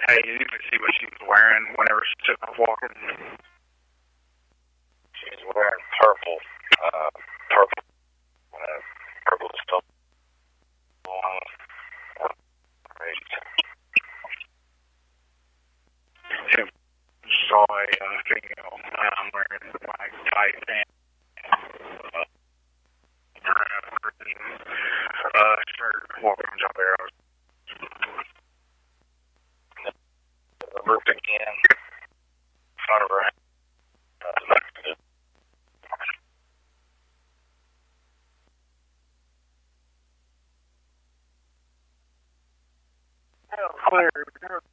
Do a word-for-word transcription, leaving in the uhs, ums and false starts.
Hey, you need to see what she was wearing whenever she took off walking. She's wearing purple. Uh, purple. Uh, purple stuff. Saw a uh, female um, wearing like tight pants, uh, green uh, shirt walking from John Barrows. Looked again in front of her. Uh, clear.